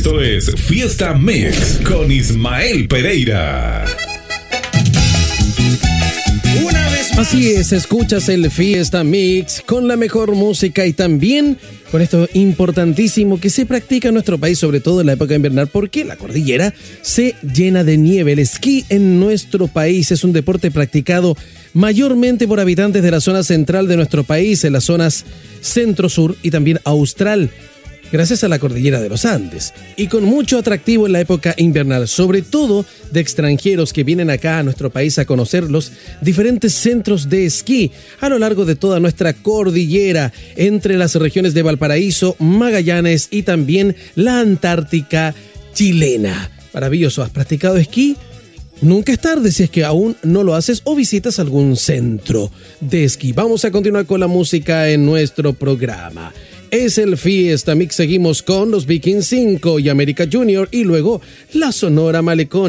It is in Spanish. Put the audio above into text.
Esto es Fiesta Mix con Ismael Pereira. Así es, escuchas el Fiesta Mix con la mejor música y también con esto importantísimo que se practica en nuestro país, sobre todo en la época invernal, porque la cordillera se llena de nieve. El esquí en nuestro país es un deporte practicado mayormente por habitantes de la zona central de nuestro país, en las zonas centro-sur y también austral, gracias a la cordillera de los Andes, y con mucho atractivo en la época invernal, sobre todo de extranjeros que vienen acá a nuestro país a conocer los diferentes centros de esquí a lo largo de toda nuestra cordillera, entre las regiones de Valparaíso, Magallanes y también la Antártica chilena. Maravilloso, ¿has practicado esquí? Nunca es tarde si es que aún no lo haces o visitas algún centro de esquí. Vamos a continuar con la música en nuestro programa. Es el Fiesta Mix, seguimos con los Vikings 5 y América Junior y luego la Sonora Malecón.